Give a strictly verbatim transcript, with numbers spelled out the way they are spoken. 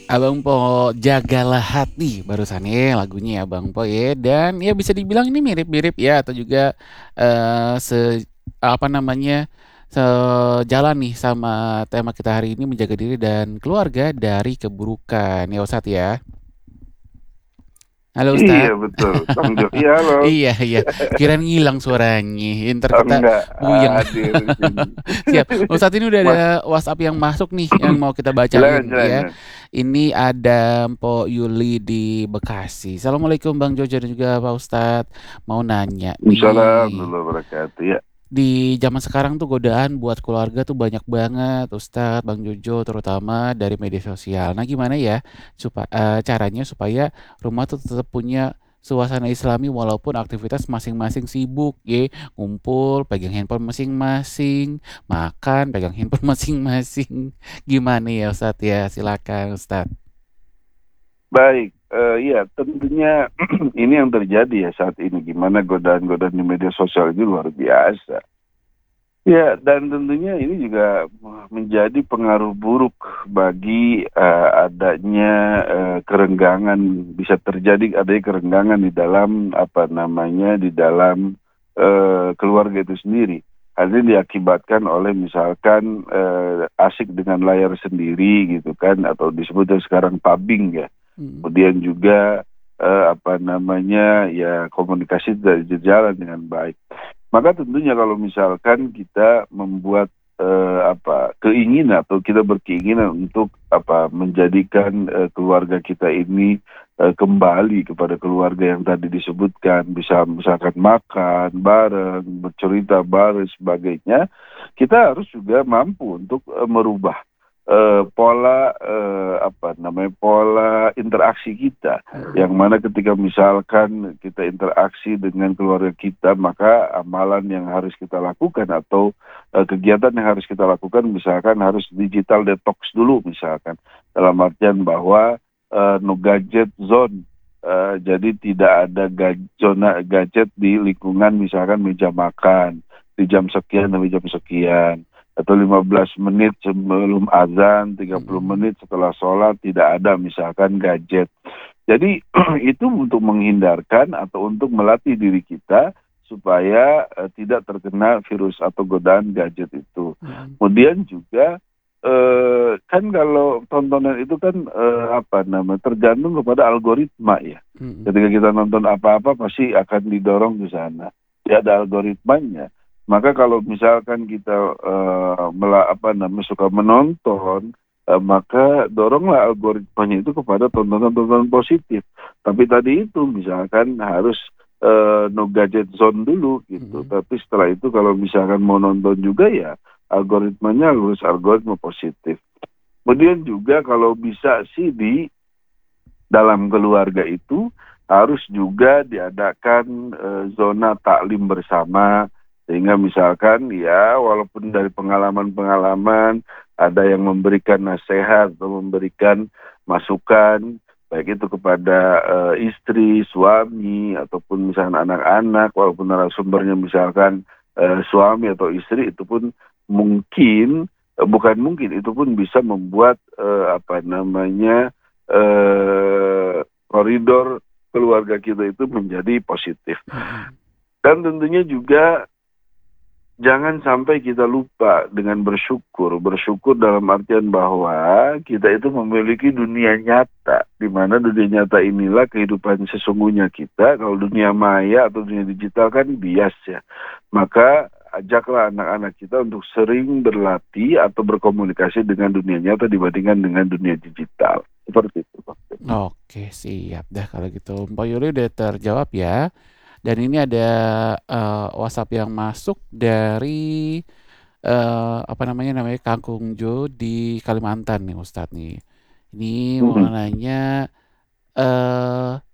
Abang Po, Jagalah Hati barusan ya lagunya ya Bang Po ya. Dan ya bisa dibilang ini mirip-mirip ya atau juga eh, se apa namanya sejalan nih sama tema kita hari ini menjaga diri dan keluarga dari keburukan ya Ustadz ya. Halo Iya Ustadz. betul, Bang Jo. Iya halo. Iya iya, kirain ngilang suaranya. Ntar Oh, kita enggak puyeng. hadir di sini. Siap. Ustadz ini udah ada Mas, WhatsApp yang masuk nih yang mau kita silakan bacain ya. silakan. Ini ada Mpok Yuli di Bekasi. Assalamualaikum Bang Jojo dan juga Pak Ustadz. Mau nanya nih. Assalamualaikum warahmatullahi wabarakatuh. Ya, Di zaman sekarang tuh godaan buat keluarga tuh banyak banget Ustadz, Bang Jojo terutama dari media sosial. Nah gimana ya supaya caranya supaya rumah tuh tetap punya suasana Islami walaupun aktivitas masing-masing sibuk ya, ngumpul pegang handphone masing-masing, makan pegang handphone masing-masing. Gimana ya Ustadz ya? Silakan Ustadz. baik. Eh, ya, tentunya ini yang terjadi ya saat ini. Gimana godaan-godaan di media sosial itu luar biasa. Ya, dan tentunya ini juga menjadi pengaruh buruk bagi eh, adanya eh, kerenggangan, bisa terjadi adanya kerenggangan di dalam apa namanya di dalam eh, keluarga itu sendiri. Hal ini diakibatkan oleh misalkan eh, asik dengan layar sendiri gitu kan, atau disebutnya sekarang pubbing ya. Hmm. Kemudian juga eh, apa namanya ya komunikasi tidak berjalan dengan baik. Maka tentunya kalau misalkan kita membuat eh, apa keinginan atau kita berkeinginan untuk apa menjadikan eh, keluarga kita ini eh, kembali kepada keluarga yang tadi disebutkan, bisa misalkan makan bareng, bercerita bareng sebagainya, kita harus juga mampu untuk eh, merubah eh, pola eh, apa namanya pola interaksi kita, yang mana ketika misalkan kita interaksi dengan keluarga kita, maka amalan yang harus kita lakukan atau eh, kegiatan yang harus kita lakukan misalkan harus digital detox dulu misalkan, dalam artian bahwa eh, no gadget zone. Eh, jadi tidak ada ga- zona gadget di lingkungan misalkan meja makan di jam sekian sampai jam sekian, atau lima belas menit sebelum azan, tiga puluh Mm-mm. menit setelah sholat tidak ada misalkan gadget. Jadi itu untuk menghindarkan atau untuk melatih diri kita supaya eh, tidak terkena virus atau godaan gadget itu. Mm-mm. Kemudian juga eh, kan kalau tontonan itu kan eh, apa namanya tergantung kepada algoritma ya. Mm-mm. Ketika kita nonton apa-apa pasti akan didorong ke sana. Dia ada algoritmanya. Maka kalau misalkan kita eh, mela, apa namanya suka menonton, eh, maka doronglah algoritmanya itu kepada tontonan-tontonan positif. Tapi tadi itu misalkan harus eh, no gadget zone dulu gitu. Mm-mm. Tapi setelah itu kalau misalkan mau nonton juga ya algoritmanya harus algoritma positif. Kemudian juga kalau bisa sih di dalam keluarga itu harus juga diadakan eh, zona taklim bersama, sehingga misalkan ya walaupun dari pengalaman-pengalaman ada yang memberikan nasihat atau memberikan masukan, baik itu kepada eh, istri, suami ataupun misalkan anak-anak, walaupun narasumbernya misalkan eh, suami atau istri, itu pun mungkin eh, bukan mungkin itu pun bisa membuat eh, apa namanya eh, koridor keluarga kita itu menjadi positif. Mm-mm. Dan tentunya juga jangan sampai kita lupa dengan bersyukur. Bersyukur dalam artian bahwa kita itu memiliki dunia nyata, di mana dunia nyata inilah kehidupan sesungguhnya kita. Kalau dunia maya atau dunia digital kan bias ya. Maka ajaklah anak-anak kita untuk sering berlatih atau berkomunikasi dengan dunia nyata dibandingkan dengan dunia digital. Seperti itu, Pak. Oke, siap dah kalau gitu. Mbak Yuli udah terjawab ya. Dan ini ada eh, WhatsApp yang masuk dari eh, apa namanya namanya Kangkung Jo di Kalimantan nih Ustadz nih. Ini mau Mm-mm. nanya eh